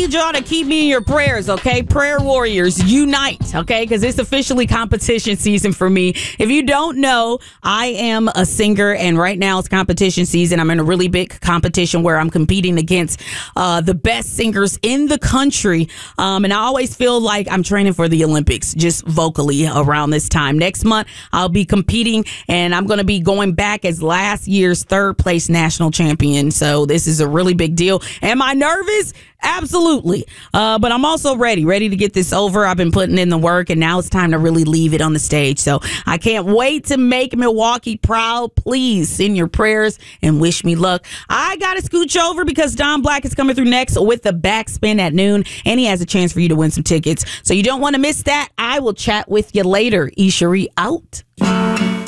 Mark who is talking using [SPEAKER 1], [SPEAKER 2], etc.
[SPEAKER 1] need y'all to keep me in your prayers, okay? Prayer warriors, unite, okay? Because it's officially competition season for me. If you don't know, I am a singer, and right now it's competition season. I'm in a really big competition where I'm competing against the best singers in the country. And I always feel like I'm training for the Olympics, just vocally around this time. Next month, I'll be competing, and I'm going to be going back as last year's third place national champion. So this is a really big deal. Am I nervous? Absolutely. But I'm also ready to get this over. I've been putting in the work, and now it's time to really leave it on the stage. So I can't wait to make Milwaukee proud. Please send your prayers and wish me luck. I got to scooch over because Don Black is coming through next with the Backspin at noon, and he has a chance for you to win some tickets. So you don't want to miss that. I will chat with you later. Ishari out.